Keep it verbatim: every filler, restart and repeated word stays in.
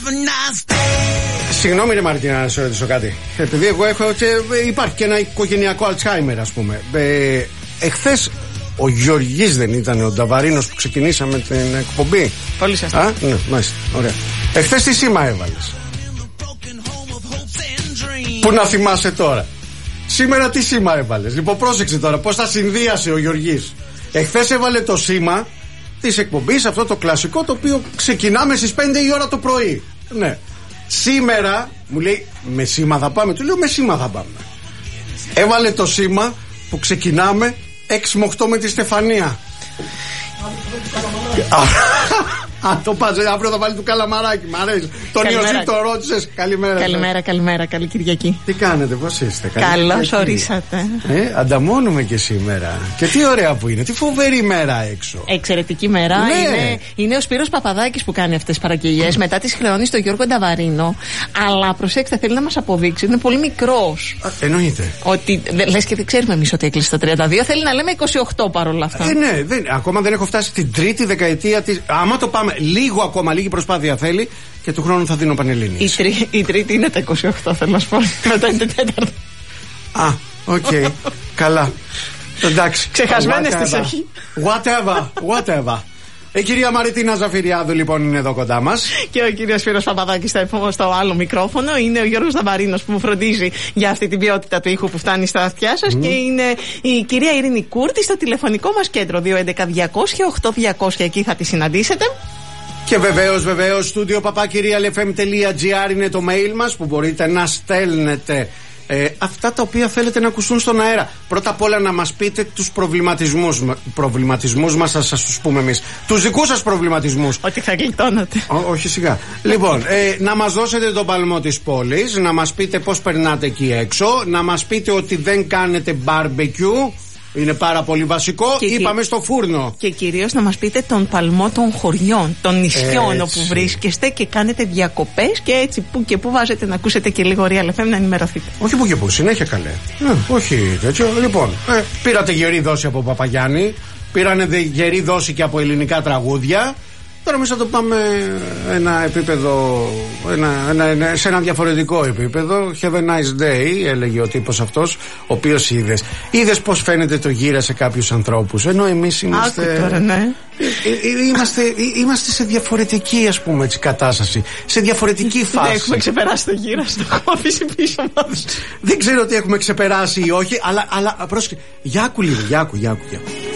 Συγγνώμη ρε Μαρτίνα, να σε ρωτήσω κάτι. Επειδή εγώ έχω και υπάρχει και ένα οικογενειακό Αλτσχάιμερ, ας πούμε. ε, Εχθές ο Γεωργής δεν ήταν ο Νταβαρίνος που ξεκινήσαμε την εκπομπή? Πολύ σωστά. Α, ναι, μάλιστα, ωραία. Εχθές τι σήμα έβαλες? Πού να θυμάσαι τώρα? Σήμερα τι σήμα έβαλες? Λοιπόν, πρόσεξε τώρα πώς θα συνδύασε ο Γεωργής. Εχθές έβαλε το σήμα της εκπομπής, αυτό το κλασικό το οποίο ξεκινάμε στις πέντε η ώρα το πρωί. Ναι. Σήμερα μου λέει με σήμα θα πάμε. Του λέω με σήμα θα πάμε. Έβαλε το σήμα που ξεκινάμε έξι με οκτώ με τη Στεφανία. Α, το πας, αύριο θα βάλει του καλαμαράκι. Μ' αρέσει. Τον Ιωσήφ το ρώτησες. Καλημέρα. Καλημέρα, καλημέρα. Καλή Κυριακή. Τι κάνετε, πώς είστε? Καλώς ορίσατε. Ε, ανταμώνουμε και σήμερα. Και τι ωραία που είναι. Τι φοβερή μέρα έξω. Εξαιρετική μέρα. Ναι. Είναι, είναι ο Σπύρος Παπαδάκης που κάνει αυτές τις παραγγελίες. Μετά τις χρεώνει στο Γιώργο Νταβαρίνο. Αλλά προσέξτε, θέλει να μας αποδείξει ότι είναι πολύ μικρός. Α, εννοείται. Ότι λες και δεν ξέρουμε εμείς ότι έκλεισε τα τριάντα δύο. Θέλει να λέμε είκοσι οκτώ παρόλα αυτά. Ε, ναι, δεν, ακόμα δεν έχω φτάσει στην τρίτη δεκαετία της. Άμα το πάμε λίγο ακόμα, λίγη προσπάθεια θέλει και του χρόνου θα δίνω πανελλήνιες. Η, τρί, η τρίτη είναι τα είκοσι οκτώ, θέλω να σου πω. Μετά είναι τα τέταρτα. Α, οκ. Okay. Καλά. Εντάξει. Ξεχασμένες τις έχει. Whatever, whatever. Η κυρία Μαριτίνα Ζαφυριάδου λοιπόν είναι εδώ κοντά μας. Και ο κύριος Σπύρος Παπαδάκης στο άλλο μικρόφωνο. Είναι ο Γιώργος Νταβαρίνος που μου φροντίζει για αυτή την ποιότητα του ήχου που φτάνει στα αυτιά σας. Mm. Και είναι η κυρία Ειρήνη Κούρτη στο τηλεφωνικό μας κέντρο δύο έντεκα διακόσια οκτώ διακόσια. Εκεί θα τη συναντήσετε. Και βεβαίως, βεβαίως, στούντιο παπάκυρια ελ εφ εμ τελεία τζι άρ είναι το mail μας που μπορείτε να στέλνετε ε, αυτά τα οποία θέλετε να ακουστούν στον αέρα. Πρώτα απ' όλα να μας πείτε τους προβληματισμούς, προβληματισμούς μας, θα σας τους πούμε εμείς. Τους δικούς σας προβληματισμούς. Ότι θα γλιτώνατε. Ό, όχι σιγά. Λοιπόν, ε, να μας δώσετε τον παλμό της πόλης, να μας πείτε πώς περνάτε εκεί έξω, να μας πείτε ότι δεν κάνετε barbecue. Είναι πάρα πολύ βασικό. Και είπαμε και... στο φούρνο. Και κυρίως να μας πείτε τον παλμό των χωριών, των νησιών έτσι. Όπου βρίσκεστε και κάνετε διακοπές και έτσι που και που βάζετε να ακούσετε και λίγο Real εφ εμ να ενημερωθείτε. Όχι που και που, συνέχεια καλέ. Ναι, όχι τέτοιο. Λοιπόν, ε, πήρατε γερή δόση από Παπαγιάννη, πήρανε γερή δόση και από ελληνικά τραγούδια. Τώρα εμείς θα το πάμε ένα επίπεδο, ένα, ένα, ένα, σε ένα διαφορετικό επίπεδο. Have a nice day, έλεγε ο τύπος αυτός, ο οποίος είδες. Είδες πώς φαίνεται το γύρα σε κάποιους ανθρώπους. Ενώ εμείς είμαστε. Άκου τώρα, ναι. Είμαστε, είμαστε σε διαφορετική, ας πούμε, έτσι, κατάσταση. Σε διαφορετική φάση. Δεν έχουμε ξεπεράσει το γύρα, το έχουμε αφήσει πίσω μας. Δεν ξέρω τι έχουμε ξεπεράσει ή όχι, αλλά, αλλά πρόσεχε. Για άκου λίγο, για άκου, για άκου, για άκου.